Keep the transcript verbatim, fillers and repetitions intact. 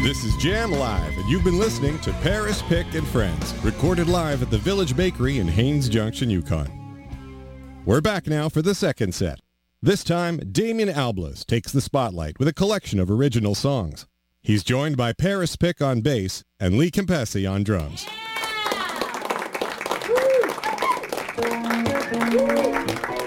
This is Jam Live, and you've been listening to Paris Pick and Friends, recorded live at the Village Bakery in Haines Junction, Yukon. We're back now for the second set. This time, Damien Alblas takes the spotlight with a collection of original songs. He's joined by Paris Pick on bass and Lee Campesi on drums. Yeah!